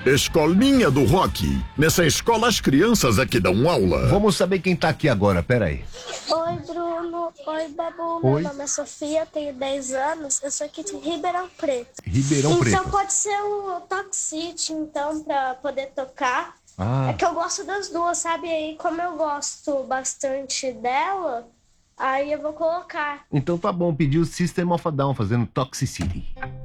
Escolinha do Rock. Nessa escola as crianças é que dão aula. Vamos saber quem tá aqui agora, peraí. Oi, Bruno. Oi, Babu. Oi. Meu nome é Sofia, tenho 10 anos. Eu sou aqui de Ribeirão Preto. Ribeirão Preto. Então pode ser o Toxicity, então, pra poder tocar. Ah. É que eu gosto das duas, sabe? Aí, como eu gosto bastante dela, aí eu vou colocar. Então tá bom, pediu System of a Down fazendo Toxicity.